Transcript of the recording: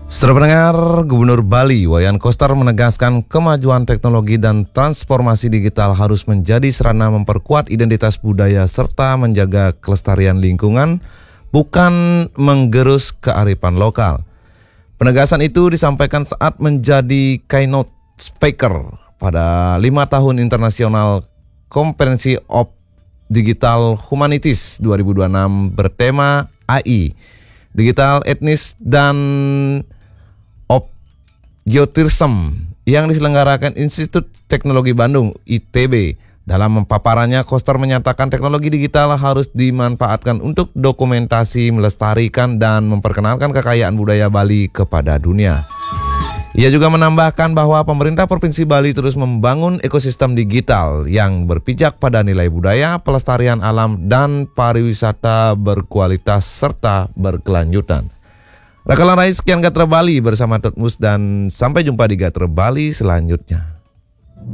Saudara pendengar, Gubernur Bali Wayan Koster menegaskan kemajuan teknologi dan transformasi digital harus menjadi sarana memperkuat identitas budaya serta menjaga kelestarian lingkungan, bukan menggerus kearifan lokal. Penegasan itu disampaikan saat menjadi keynote speaker pada 5 tahun internasional Konferensi of Digital Humanities 2026 bertema AI, Digital Etnis dan Geotourism yang diselenggarakan Institut Teknologi Bandung (ITB). Dalam paparannya, Koster menyatakan teknologi digital harus dimanfaatkan untuk dokumentasi, melestarikan, dan memperkenalkan kekayaan budaya Bali kepada dunia. Ia juga menambahkan bahwa pemerintah Provinsi Bali terus membangun ekosistem digital yang berpijak pada nilai budaya, pelestarian alam, dan pariwisata berkualitas serta berkelanjutan. Rakalan Rais, sekian Gatra Bali bersama Tutmus dan sampai jumpa di Gatra Bali selanjutnya.